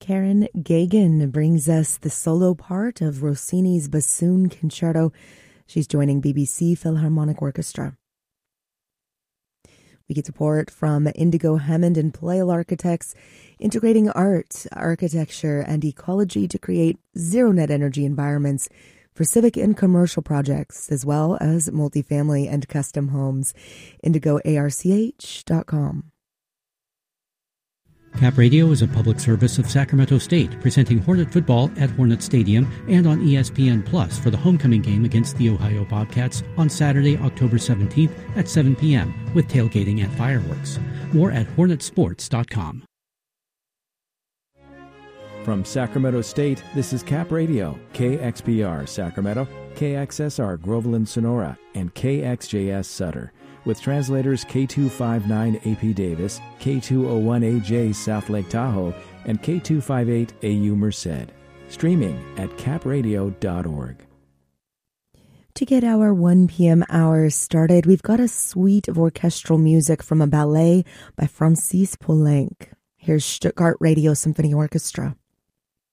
Karen Gagan brings us the solo part of Rossini's Bassoon Concerto. She's joining BBC Philharmonic Orchestra. We get support from Indigo Hammond and Palale Architects, integrating art, architecture, and ecology to create zero-net energy environments for civic and commercial projects, as well as multifamily and custom homes. IndigoARCH.com. Cap Radio is a public service of Sacramento State, presenting Hornet football at Hornet Stadium and on ESPN Plus for the homecoming game against the Ohio Bobcats on Saturday, October 17th at 7 p.m. with tailgating and fireworks. More at hornetsports.com. From Sacramento State, this is Cap Radio, KXPR Sacramento, KXSR Groveland Sonora, and KXJS Sutter, with translators K259 AP Davis, K201AJ South Lake Tahoe, and K258 AU Merced. Streaming at capradio.org. To get our 1 p.m. hour started, we've got a suite of orchestral music from a ballet by Francis Poulenc. Here's Stuttgart Radio Symphony Orchestra.